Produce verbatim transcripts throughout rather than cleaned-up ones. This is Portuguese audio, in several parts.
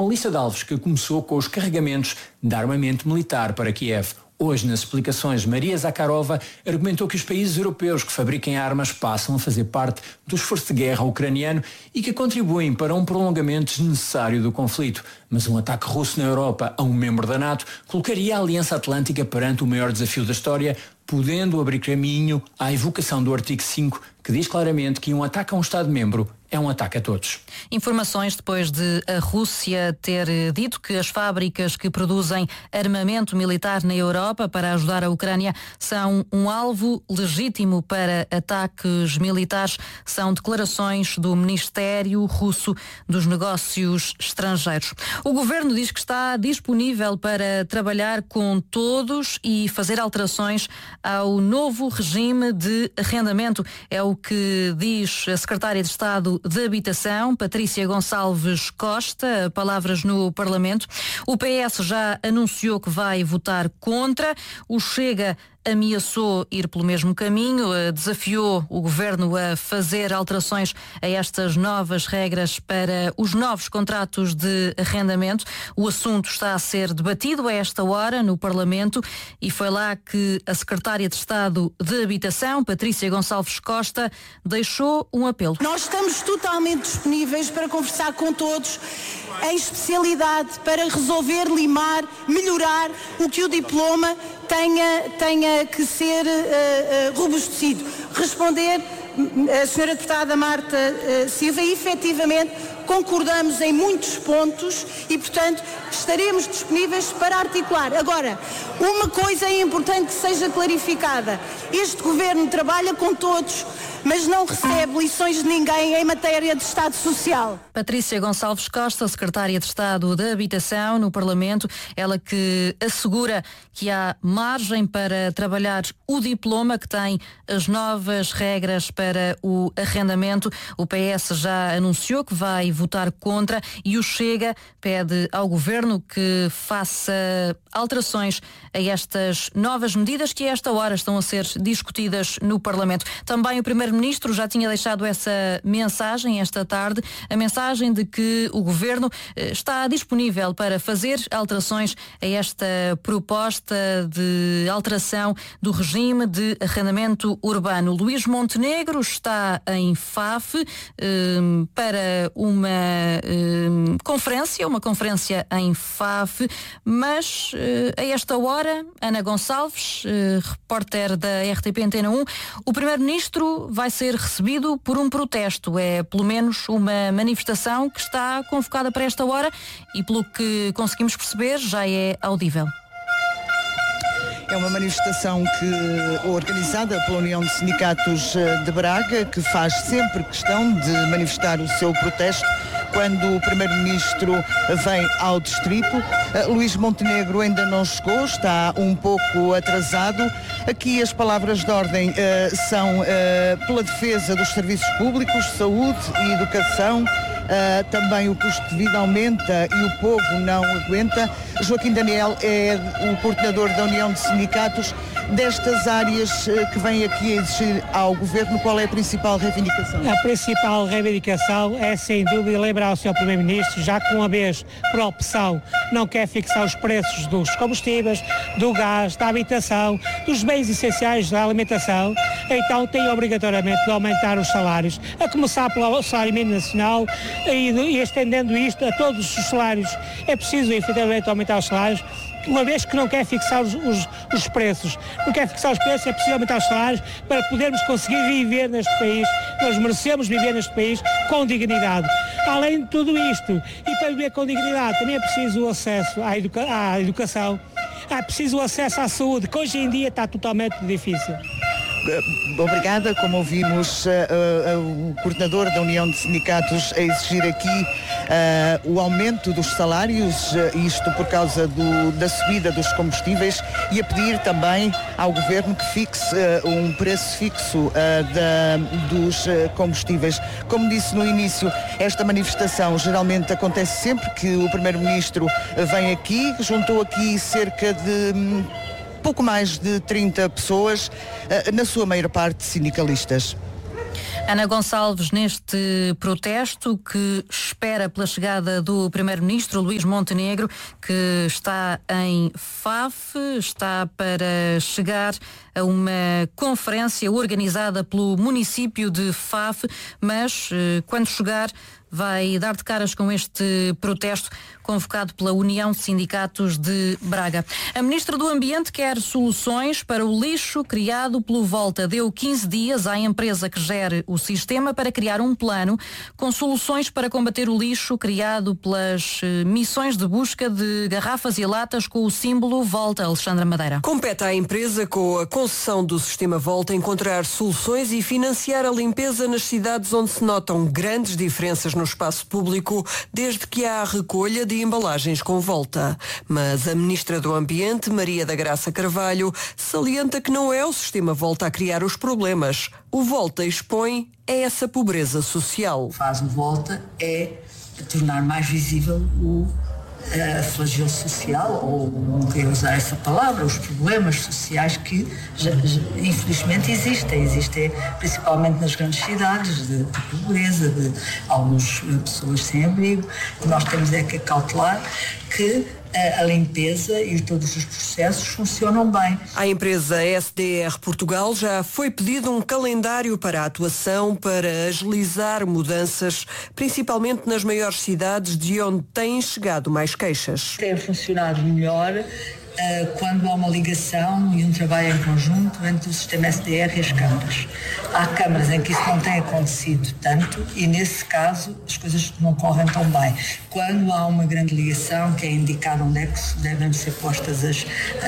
uma lista de alvos que começou com os carregamentos de armamento militar para Kiev. Hoje, nas explicações, Maria Zakharova argumentou que os países europeus que fabricam armas passam a fazer parte do esforço de guerra ucraniano e que contribuem para um prolongamento desnecessário do conflito. Mas um ataque russo na Europa a um membro da NATO colocaria a Aliança Atlântica perante o maior desafio da história, podendo abrir caminho à evocação do artigo cinco, que diz claramente que um ataque a um Estado-membro é um ataque a todos. Informações depois de a Rússia ter dito que as fábricas que produzem armamento militar na Europa para ajudar a Ucrânia são um alvo legítimo para ataques militares. São declarações do Ministério Russo dos Negócios Estrangeiros. O governo diz que está disponível para trabalhar com todos e fazer alterações ao novo regime de arrendamento. É o que diz a secretária de Estado de Habitação, Patrícia Gonçalves Costa, palavras no Parlamento. O P S já anunciou que vai votar contra. O Chega ameaçou ir pelo mesmo caminho, desafiou o governo a fazer alterações a estas novas regras para os novos contratos de arrendamento. O assunto está a ser debatido a esta hora no Parlamento e foi lá que a secretária de Estado de Habitação, Patrícia Gonçalves Costa, deixou um apelo. Nós estamos totalmente disponíveis para conversar com todos, em especialidade para resolver, limar, melhorar o que o diploma tenha, tenha que ser uh, uh, robustecido. Responder, a senhora deputada Marta uh, Silva, e efetivamente concordamos em muitos pontos e, portanto, estaremos disponíveis para articular. Agora, uma coisa é importante que seja clarificada. Este governo trabalha com todos, mas não recebe lições de ninguém em matéria de Estado Social. Patrícia Gonçalves Costa, secretária de Estado da Habitação no Parlamento, ela que assegura que há margem para trabalhar o diploma, que tem as novas regras para o arrendamento. O P S já anunciou que vai votar contra e o Chega pede ao Governo que faça alterações a estas novas medidas que a esta hora estão a ser discutidas no Parlamento. Também o Primeiro-Ministro já tinha deixado essa mensagem esta tarde, a mensagem de que o Governo está disponível para fazer alterações a esta proposta de alteração do regime de arrendamento urbano. Luís Montenegro está em F A F um, para uma um, conferência, uma conferência em F A F, mas uh, a esta hora, Ana Gonçalves, uh, repórter da R T P Antena um, o Primeiro-Ministro vai ser recebido por um protesto. É pelo menos uma manifestação que está convocada para esta hora e, pelo que conseguimos perceber, já é audível. É uma manifestação que, organizada pela União de Sindicatos de Braga, que faz sempre questão de manifestar o seu protesto quando o Primeiro-Ministro vem ao distrito. Uh, Luís Montenegro ainda não chegou, está um pouco atrasado. Aqui as palavras de ordem uh, são uh, pela defesa dos serviços públicos, saúde e educação. Uh, também o custo de vida aumenta e o povo não aguenta. Joaquim Daniel é o coordenador da União de Sindicatos. Destas áreas uh, que vem aqui a exigir ao Governo, qual é a principal reivindicação? A principal reivindicação é, sem dúvida, lembrar ao senhor Primeiro-Ministro, já que uma vez, por opção, não quer fixar os preços dos combustíveis, do gás, da habitação, dos bens essenciais da alimentação, então tem obrigatoriamente de aumentar os salários, a começar pelo salário mínimo nacional e, e estendendo isto a todos os salários. É preciso, efetivamente, aumentar os salários, uma vez que não quer fixar os, os, os preços. Não quer fixar os preços, é preciso aumentar os salários para podermos conseguir viver neste país. Nós merecemos viver neste país com dignidade. Além de tudo isto, e para viver com dignidade, também é preciso o acesso à, educa- à educação, é preciso o acesso à saúde, que hoje em dia está totalmente difícil. Obrigada. Como ouvimos uh, uh, o coordenador da União de Sindicatos a exigir aqui uh, o aumento dos salários, uh, isto por causa do, da subida dos combustíveis, e a pedir também ao Governo que fixe uh, um preço fixo uh, da, dos uh, combustíveis. Como disse no início, esta manifestação geralmente acontece sempre que o Primeiro-Ministro vem aqui, juntou aqui cerca de um, pouco mais de trinta pessoas, na sua maior parte sindicalistas. Ana Gonçalves, neste protesto que espera pela chegada do primeiro-ministro Luís Montenegro, que está em Faf, está para chegar a uma conferência organizada pelo município de Faf, mas quando chegar vai dar de caras com este protesto convocado pela União de Sindicatos de Braga. A Ministra do Ambiente quer soluções para o lixo criado pelo Volta. Deu quinze dias à empresa que gere o sistema para criar um plano com soluções para combater o lixo criado pelas eh, missões de busca de garrafas e latas com o símbolo Volta. Alexandra Madeira. Compete à empresa, com a concessão do sistema Volta, encontrar soluções e financiar a limpeza nas cidades onde se notam grandes diferenças no espaço público, desde que há a recolha de embalagens com Volta. Mas a Ministra do Ambiente, Maria da Graça Carvalho, salienta que não é o sistema Volta a criar os problemas. O Volta expõe a essa pobreza social. O que faz o Volta é tornar mais visível o a flagelo social, ou não quero usar essa palavra, os problemas sociais que já, já, infelizmente existem, existem principalmente nas grandes cidades, de, de pobreza, de algumas pessoas sem abrigo. Nós temos é que cautelar que a limpeza e todos os processos funcionam bem. À empresa S D R Portugal já foi pedido um calendário para a atuação para agilizar mudanças, principalmente nas maiores cidades de onde têm chegado mais queixas. Tem funcionado melhor uh, quando há uma ligação e um trabalho em conjunto entre o sistema S D R e as câmaras. Há câmaras em que isso não tem acontecido tanto e, nesse caso, as coisas não correm tão bem. Quando há uma grande ligação que é indicado onde é que devem ser postas as,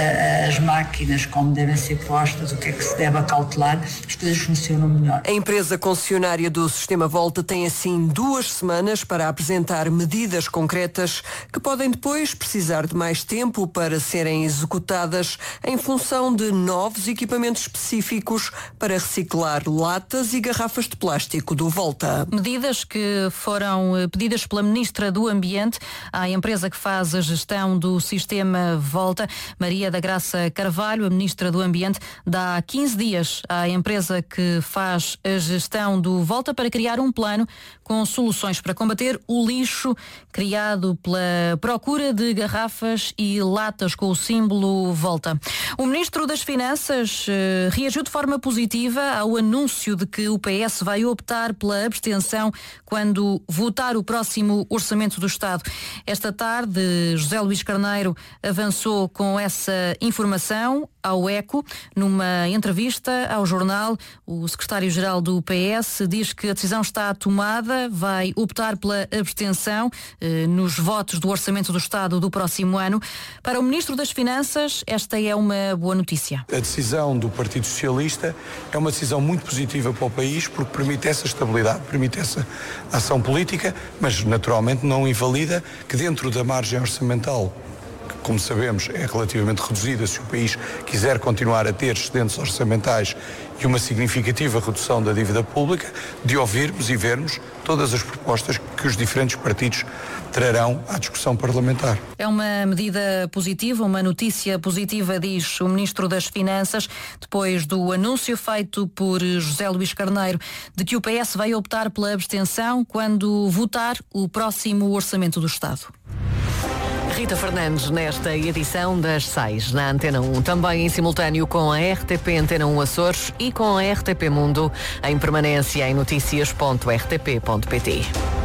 as máquinas, como devem ser postas, o que é que se deve acautelar, as coisas funcionam melhor. A empresa concessionária do sistema Volta tem assim duas semanas para apresentar medidas concretas que podem depois precisar de mais tempo para serem executadas em função de novos equipamentos específicos para reciclar latas e garrafas de plástico do Volta. Medidas que foram pedidas pela Ministra do Ambiente à empresa que faz a gestão do sistema Volta. Maria da Graça Carvalho, a Ministra do Ambiente, dá quinze dias à empresa que faz a gestão do Volta para criar um plano com soluções para combater o lixo criado pela procura de garrafas e latas com o símbolo Volta. O Ministro das Finanças eh, reagiu de forma positiva ao anúncio de que o P S vai optar pela abstenção quando votar o próximo Orçamento do Estado. Esta tarde, José Luís Carneiro avançou com essa informação ao ECO. Numa entrevista ao jornal, o secretário-geral do P S diz que a decisão está tomada, vai optar pela abstenção eh, nos votos do Orçamento do Estado do próximo ano. Para o Ministro das Finanças, esta é uma boa notícia. A decisão do Partido Socialista é uma decisão muito positiva para o país, porque permite essa estabilidade, permite essa ação política, mas naturalmente não invalida que dentro da margem orçamental, que, como sabemos, é relativamente reduzida, se o país quiser continuar a ter excedentes orçamentais e uma significativa redução da dívida pública, de ouvirmos e vermos todas as propostas que os diferentes partidos trarão à discussão parlamentar. É uma medida positiva, uma notícia positiva, diz o Ministro das Finanças, depois do anúncio feito por José Luís Carneiro de que o P S vai optar pela abstenção quando votar o próximo Orçamento do Estado. Rita Fernandes nesta edição das seis na Antena um, também em simultâneo com a R T P Antena um Açores e com a R T P Mundo, em permanência em noticias ponto r t p ponto p t.